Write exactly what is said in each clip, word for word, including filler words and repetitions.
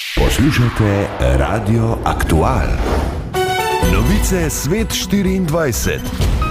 Poslušajte Radio Aktual. Novice Svet štiriindvajset.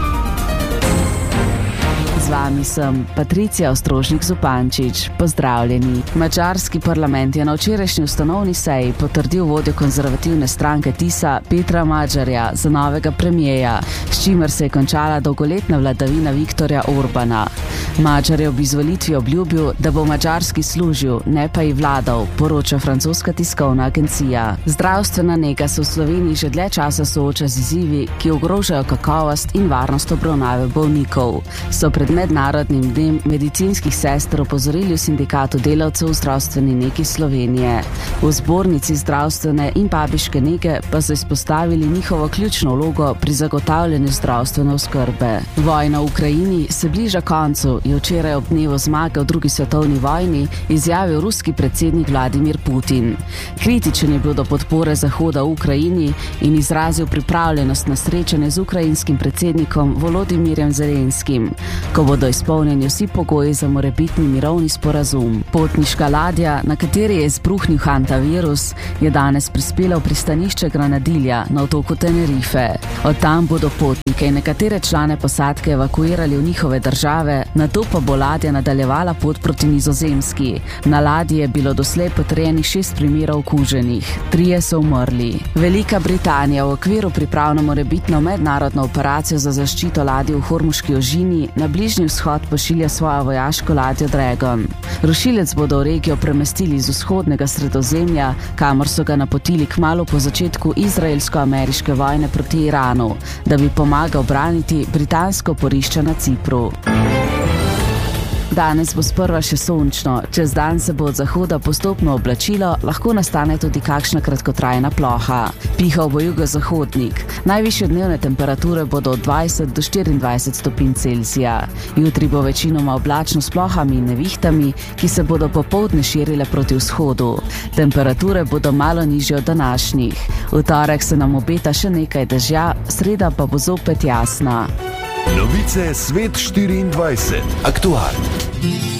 Z vami sem Patricija Ostrožnik-Zupančič. Pozdravljeni. Madžarski parlament je na včerajšnji ustanovni seji potrdil vodjo konzervativne stranke Tisa Petra Magyarja za novega premijeja, s čimer se je končala dolgoletna vladavina Viktorja Orbana. Magyar je ob izvolitvi obljubil, da bo Madžarski služil, ne pa ji vladal, poroča francoska tiskovna agencija. Zdravstvena nega se v Sloveniji že dlje časa sooča z izzivi, ki ogrožajo kakovost in varnost obravnave bolnikov. So pred mednarodnim dnem medicinskih sester opozorili v sindikatu delavcev v zdravstveni negi Slovenije. V zbornici zdravstvene in babiške nege pa so izpostavili njihovo ključno vlogo pri zagotavljanju zdravstvene oskrbe. Vojna v Ukrajini se bliža koncu, je včeraj ob dnevu zmage v drugi svetovni vojni izjavil ruski predsednik Vladimir Putin. Kritičen je bil do podpore Zahoda v Ukrajini in izrazil pripravljenost na srečanje z ukrajinskim predsednikom Volodimirjem Zelenskim, ko bodo izpolnjeni vsi pogoji za morebitni mirovni sporazum. Potniška ladja, na kateri je izbruhnil hantavirus, je danes prispela v pristanišče Granadilja na otoku Tenerife. Od tam bodo potnike in nekatere člane posadke evakuirali v njihove države, nato pa bo ladja nadaljevala pot proti Nizozemski. Na ladji je bilo doslej potrjenih šest primerov okuženih. Trije so umrli. Velika Britanija v okviru priprav na morebitno mednarodno operacijo za zaščito ladje v Hormuški ožini na Bližnji vzhod pošilja svojo vojaško ladjo Dragon. Rušilec bodo v regijo premestili iz vzhodnega Sredozemlja, kamor so ga napotili kmalu po začetku izraelsko-ameriške vojne proti Iranu, da bi pomagal braniti britansko oporišče na Cipru. Danes bo sprva še sončno, čez dan se bo od zahoda postopno oblačilo, lahko nastane tudi kakšna kratkotrajna ploha. Pihal bo jugozahodnik. Najvišje dnevne temperature bodo od dvajset do štiriindvajset stopinj Celzija. Jutri bo večinoma oblačno s plohami in nevihtami, ki se bodo popoldne širile proti vzhodu. Temperature bodo malo nižje od današnjih. V torek se nam obeta še nekaj dežja, sreda pa bo zopet jasna. Novice Svet štiriindvajset. Aktual.